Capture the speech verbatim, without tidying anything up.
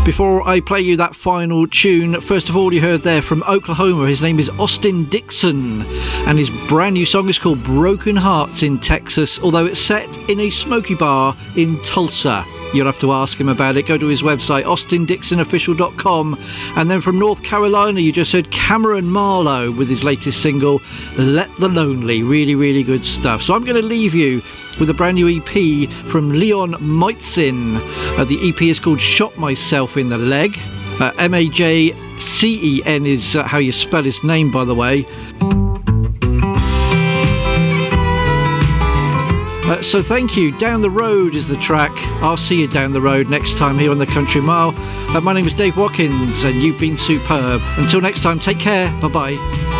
Before I play you that final tune, first of all, you heard there from Oklahoma, his name is Austin Dixon, and his brand new song is called Broken Hearts in Texas, although it's set in a smoky bar in Tulsa. You'll have to ask him about it. Go to his website, austin dixon official dot com. And then from North Carolina, you just heard Cameron Marlowe with his latest single, Let the Lonely. Really, really good stuff. So I'm going to leave you with a brand new E P from Leon Maitzin. Uh, the E P is called Shot Myself in the Leg. Uh, M A J C E N is uh, how you spell his name, by the way. Uh, so thank you. Down the Road is the track. I'll see you down the road next time here on the Country Mile. Uh, my name is Dave Watkins, and you've been superb. Until next time, take care. Bye-bye.